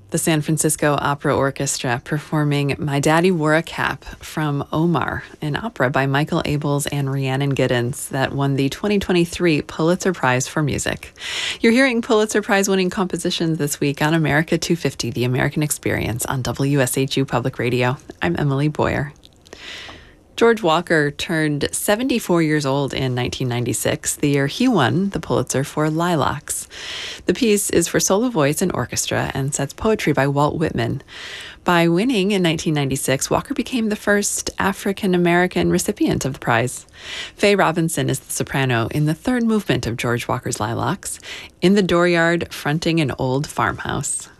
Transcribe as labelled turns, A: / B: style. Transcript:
A: The San Francisco Opera Orchestra performing My Daddy Wore a Cap from Omar, an opera by Michael Abels and Rhiannon Giddens that won the 2023 Pulitzer Prize for Music. You're hearing Pulitzer Prize-winning compositions this week on America 250, The American Experience on WSHU Public Radio. I'm Emily Boyer. George Walker turned 74 years old in 1996, the year he won the Pulitzer for Lilacs. The piece is for solo voice and orchestra and sets poetry by Walt Whitman. By winning in 1996, Walker became the first African-American recipient of the prize. Faye Robinson is the soprano in the third movement of George Walker's Lilacs, in the dooryard fronting an old farmhouse.